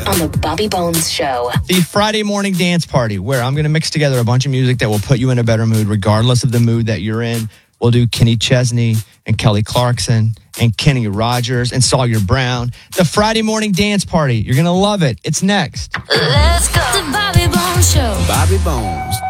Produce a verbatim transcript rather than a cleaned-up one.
on the Bobby Bones Show. The Friday morning dance party, where I'm going to mix together a bunch of music that will put you in a better mood, regardless of the mood that you're in. We'll do Kenny Chesney and Kelly Clarkson and Kenny Rogers and Sawyer Brown. The Friday morning dance party. You're going to love it. It's next. Let's go. The Bobby Bones Show. Bobby Bones.